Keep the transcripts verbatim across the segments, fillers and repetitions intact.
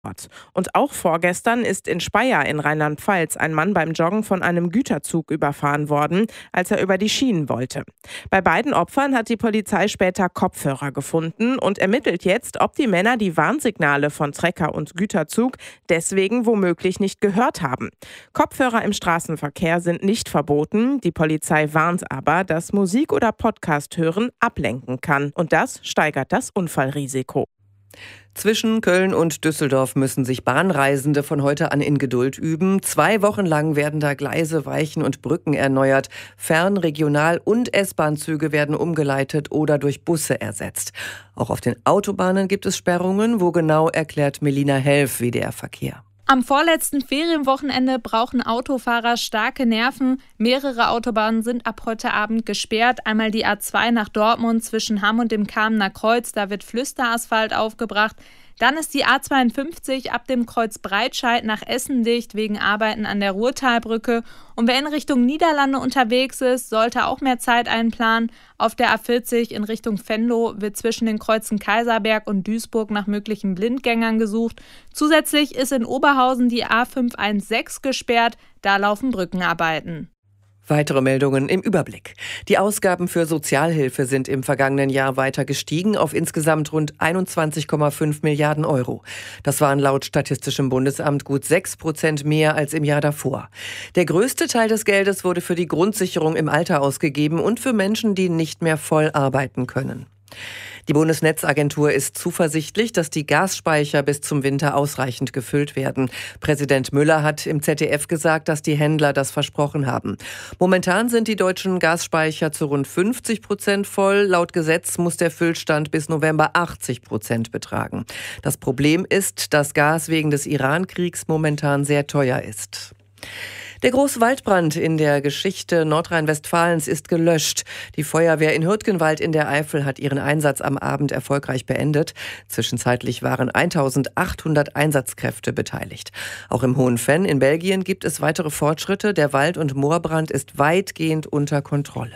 Und auch vorgestern ist in Speyer in Rheinland-Pfalz ein Mann beim Joggen von einem Güterzug überfahren worden, als er über die Schienen wollte. Bei beiden Opfern hat die Polizei später Kopfhörer gefunden und ermittelt jetzt, ob die Männer die Warnsignale von Trecker und Güterzug deswegen womöglich nicht gehört haben. Kopfhörer im Straßenverkehr sind nicht verboten. Die Polizei warnt aber, dass Musik oder Podcast hören ablenken kann. Und das steigert das Unfallrisiko. Zwischen Köln und Düsseldorf müssen sich Bahnreisende von heute an in Geduld üben. Zwei Wochen lang werden da Gleise, Weichen und Brücken erneuert. Fern-, Regional- und S-Bahn-Züge werden umgeleitet oder durch Busse ersetzt. Auch auf den Autobahnen gibt es Sperrungen. Wo genau, erklärt Melina Helf, W D R Verkehr. Am vorletzten Ferienwochenende brauchen Autofahrer starke Nerven. Mehrere Autobahnen sind ab heute Abend gesperrt. Einmal die A zwei nach Dortmund zwischen Hamm und dem Kamener Kreuz. Da wird Flüsterasphalt aufgebracht. Dann ist die A zweiundfünfzig ab dem Kreuz Breitscheid nach Essen dicht wegen Arbeiten an der Ruhrtalbrücke. Und wer in Richtung Niederlande unterwegs ist, sollte auch mehr Zeit einplanen. Auf der A vierzig in Richtung Venlo wird zwischen den Kreuzen Kaiserberg und Duisburg nach möglichen Blindgängern gesucht. Zusätzlich ist in Oberhausen die A fünf sechzehn gesperrt. Da laufen Brückenarbeiten. Weitere Meldungen im Überblick. Die Ausgaben für Sozialhilfe sind im vergangenen Jahr weiter gestiegen auf insgesamt rund einundzwanzig Komma fünf Milliarden Euro. Das waren laut Statistischem Bundesamt gut sechs Prozent mehr als im Jahr davor. Der größte Teil des Geldes wurde für die Grundsicherung im Alter ausgegeben und für Menschen, die nicht mehr voll arbeiten können. Die Bundesnetzagentur ist zuversichtlich, dass die Gasspeicher bis zum Winter ausreichend gefüllt werden. Präsident Müller hat im Z D F gesagt, dass die Händler das versprochen haben. Momentan sind die deutschen Gasspeicher zu rund fünfzig Prozent voll. Laut Gesetz muss der Füllstand bis November achtzig Prozent betragen. Das Problem ist, dass Gas wegen des Iran-Kriegs momentan sehr teuer ist. Der große Waldbrand in der Geschichte Nordrhein-Westfalens ist gelöscht. Die Feuerwehr in Hürtgenwald in der Eifel hat ihren Einsatz am Abend erfolgreich beendet. Zwischenzeitlich waren eintausendachthundert Einsatzkräfte beteiligt. Auch im Hohen-Venn in Belgien gibt es weitere Fortschritte. Der Wald- und Moorbrand ist weitgehend unter Kontrolle.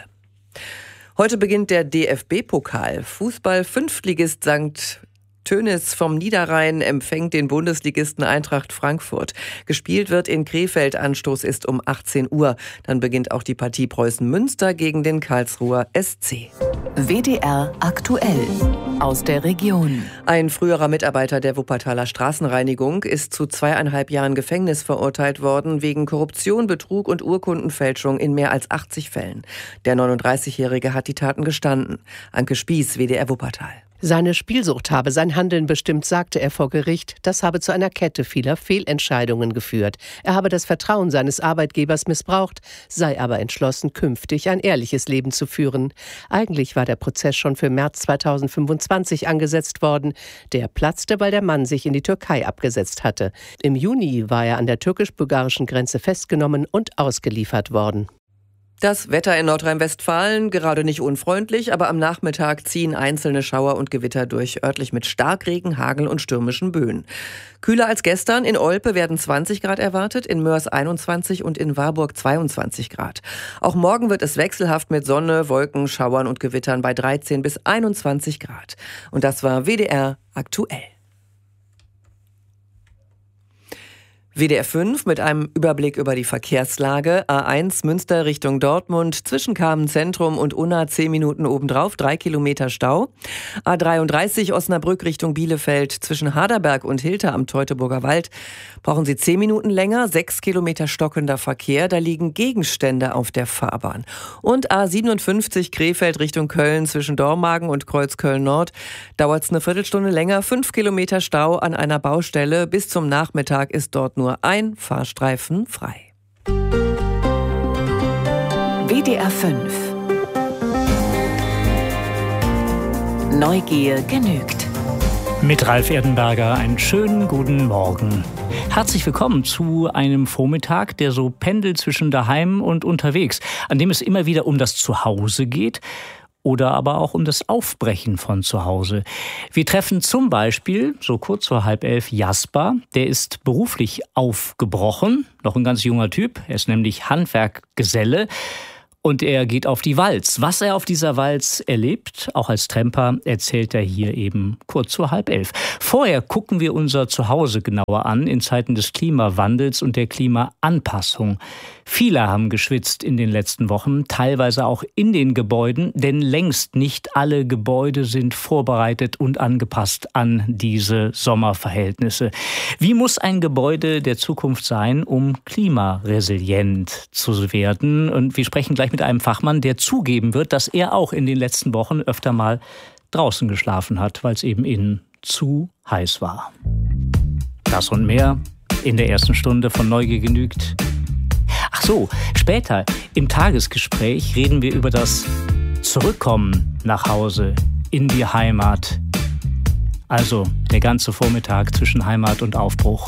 Heute beginnt der D F B-Pokal. Fußball-Fünftligist Sankt Tönnies vom Niederrhein empfängt den Bundesligisten Eintracht Frankfurt. Gespielt wird in Krefeld, Anstoß ist um achtzehn Uhr. Dann beginnt auch die Partie Preußen-Münster gegen den Karlsruher S C. W D R aktuell aus der Region. Ein früherer Mitarbeiter der Wuppertaler Straßenreinigung ist zu zweieinhalb Jahren Gefängnis verurteilt worden wegen Korruption, Betrug und Urkundenfälschung in mehr als achtzig Fällen. Der neununddreißigjährige hat die Taten gestanden. Anke Spieß, W D R Wuppertal. Seine Spielsucht habe sein Handeln bestimmt, sagte er vor Gericht. Das habe zu einer Kette vieler Fehlentscheidungen geführt. Er habe das Vertrauen seines Arbeitgebers missbraucht, sei aber entschlossen, künftig ein ehrliches Leben zu führen. Eigentlich war der Prozess schon für März zweitausendfünfundzwanzig angesetzt worden. Der platzte, weil der Mann sich in die Türkei abgesetzt hatte. Im Juni war er an der türkisch-bulgarischen Grenze festgenommen und ausgeliefert worden. Das Wetter in Nordrhein-Westfalen gerade nicht unfreundlich, aber am Nachmittag ziehen einzelne Schauer und Gewitter durch, örtlich mit Starkregen, Hagel und stürmischen Böen. Kühler als gestern, in Olpe werden zwanzig Grad erwartet, in Mörs einundzwanzig und in Warburg zweiundzwanzig Grad. Auch morgen wird es wechselhaft mit Sonne, Wolken, Schauern und Gewittern bei dreizehn bis einundzwanzig Grad. Und das war W D R aktuell. W D R fünf mit einem Überblick über die Verkehrslage. A eins Münster Richtung Dortmund, zwischen Kamenz-Zentrum und Unna zehn Minuten obendrauf, drei Kilometer Stau. A dreiunddreißig Osnabrück Richtung Bielefeld, zwischen Haderberg und Hilter am Teutoburger Wald brauchen Sie zehn Minuten länger, sechs Kilometer stockender Verkehr. Da liegen Gegenstände auf der Fahrbahn. Und A siebenundfünfzig Krefeld Richtung Köln, zwischen Dormagen und Kreuzköln Nord dauert es eine Viertelstunde länger, fünf Kilometer Stau an einer Baustelle. Bis zum Nachmittag ist dort nur Nur ein Fahrstreifen frei. W D R fünf. Neugier genügt. Mit Ralf Erdenberger einen schönen guten Morgen. Herzlich willkommen zu einem Vormittag, der so pendelt zwischen daheim und unterwegs, an dem es immer wieder um das Zuhause geht. Oder aber auch um das Aufbrechen von zu Hause. Wir treffen zum Beispiel, so kurz vor halb elf, Jasper. Der ist beruflich aufgebrochen, noch ein ganz junger Typ. Er ist nämlich Handwerkgeselle. Und er geht auf die Walz. Was er auf dieser Walz erlebt, auch als Tramper, erzählt er hier eben kurz vor halb elf. Vorher gucken wir unser Zuhause genauer an in Zeiten des Klimawandels und der Klimaanpassung. Viele haben geschwitzt in den letzten Wochen, teilweise auch in den Gebäuden, denn längst nicht alle Gebäude sind vorbereitet und angepasst an diese Sommerverhältnisse. Wie muss ein Gebäude der Zukunft sein, um klimaresilient zu werden? Und wir sprechen gleich mit einem Fachmann, der zugeben wird, dass er auch in den letzten Wochen öfter mal draußen geschlafen hat, weil es eben innen zu heiß war. Das und mehr in der ersten Stunde von Neugier genügt. Ach so, später im Tagesgespräch reden wir über das Zurückkommen nach Hause, in die Heimat. Also der ganze Vormittag zwischen Heimat und Aufbruch.